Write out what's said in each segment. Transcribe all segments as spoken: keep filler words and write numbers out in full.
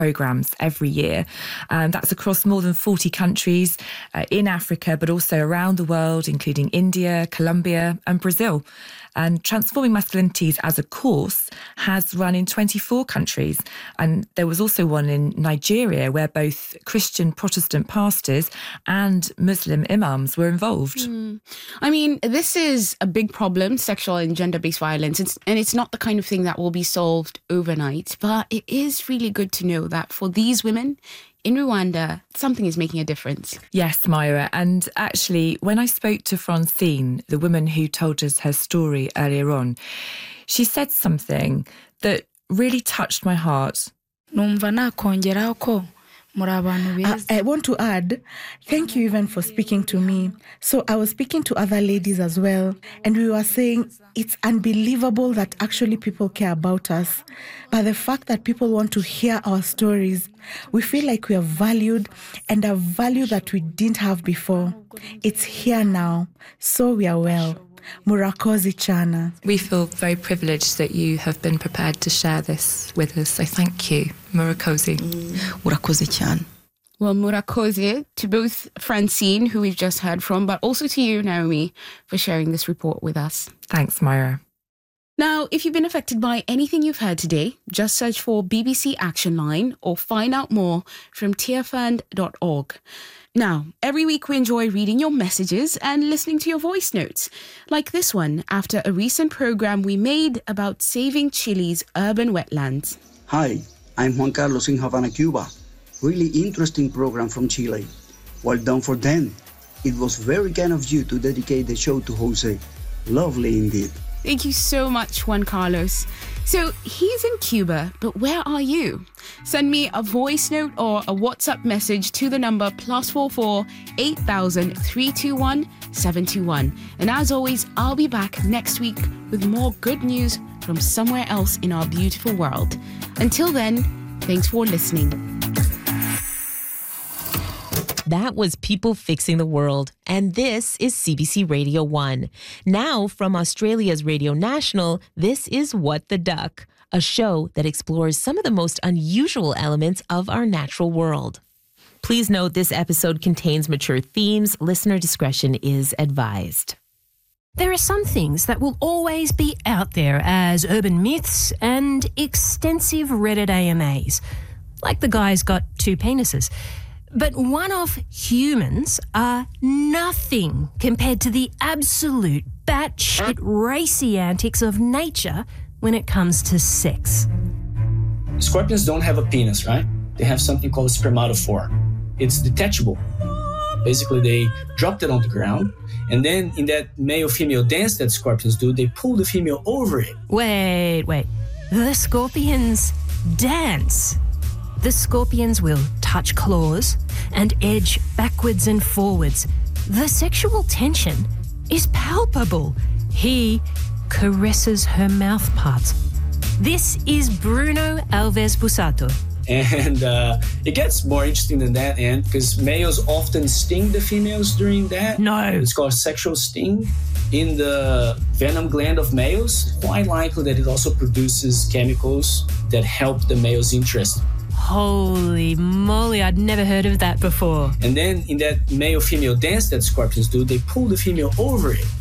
programs every year. Um, that's across more than forty countries uh, in Africa, but also around the world, including India, Colombia and Brazil. And Transforming Masculinities as a course has run in twenty-four countries. And there was also one in Nigeria where both Christian Protestant pastors and Muslim imams were involved. Mm. I mean, this is a big problem, sexual and gender-based violence. It's, and it's not the kind of thing that will be solved overnight. But it is really good to know that for these women in Rwanda, something is making a difference. Yes, Myra. And actually, when I spoke to Francine, the woman who told us her story earlier on, she said something that really touched my heart. Uh, I want to add, thank you even for speaking to me. So I was speaking to other ladies as well, and we were saying it's unbelievable that actually people care about us. But the fact that people want to hear our stories, we feel like we are valued, and a value that we didn't have before. It's here now, so we are well. Murakoze Chana. We feel very privileged that you have been prepared to share this with us, so thank you. Murakoze. Mm. Murakoze Chan. Well, Murakoze to both Francine, who we've just heard from, but also to you, Naomi, for sharing this report with us. Thanks, Myra. Now, if you've been affected by anything you've heard today, just search for B B C Action Line or find out more from tearfund dot org. Now, every week we enjoy reading your messages and listening to your voice notes, like this one after a recent program we made about saving Chile's urban wetlands. Hi, I'm Juan Carlos in Havana, Cuba. Really interesting program from Chile. Well done for them. It was very kind of you to dedicate the show to Jose. Lovely indeed. Thank you so much, Juan Carlos. So he's in Cuba, but where are you? Send me a voice note or a WhatsApp message to the number plus four four eight thousand three two one seven two one. And as always, I'll be back next week with more good news from somewhere else in our beautiful world. Until then, thanks for listening. That was People Fixing the World, and this is C B C Radio one. Now, from Australia's Radio National, this is What the Duck, a show that explores some of the most unusual elements of our natural world. Please note this episode contains mature themes. Listener discretion is advised. There are some things that will always be out there as urban myths and extensive Reddit A M As, like the guy's got two penises. But one-off humans are nothing compared to the absolute batshit racy antics of nature when it comes to sex. Scorpions don't have a penis, right? They have something called a spermatophore. It's detachable. Basically, they dropped it on the ground, and then in that male-female dance that scorpions do, they pull the female over it. Wait, wait. The scorpions dance. The scorpions will touch claws and edge backwards and forwards. The sexual tension is palpable. He caresses her mouth parts. This is Bruno Alves Busato. And uh, it gets more interesting than that, and because males often sting the females during that. No. It's called sexual sting. In the venom gland of males, quite likely that it also produces chemicals that help the male's interest. Holy moly, I'd never heard of that before. And then in that male-female dance that scorpions do, they pull the female over it.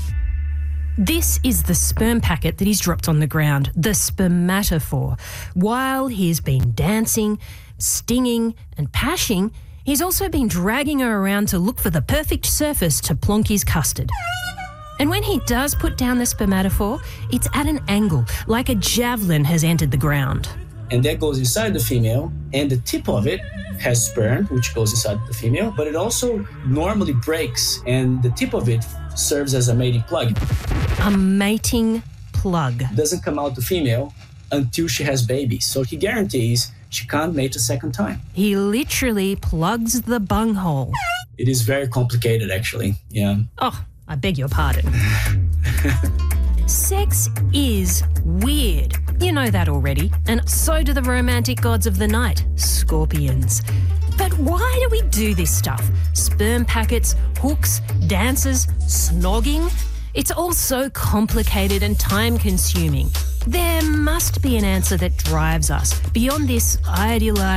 This is the sperm packet that he's dropped on the ground, the spermatophore. While he's been dancing, stinging and pashing, he's also been dragging her around to look for the perfect surface to plonk his custard. And when he does put down the spermatophore, it's at an angle, like a javelin has entered the ground. And that goes inside the female, and the tip of it has sperm, which goes inside the female, but it also normally breaks, and the tip of it serves as a mating plug. A mating plug. It doesn't come out the female until she has babies, so he guarantees she can't mate a second time. He literally plugs the bunghole. It is very complicated, actually, yeah. Oh, I beg your pardon. Sex is weird. You know that already. And so do the romantic gods of the night, scorpions. But why do we do this stuff? Sperm packets, hooks, dances, snogging? It's all so complicated and time-consuming. There must be an answer that drives us beyond this idealized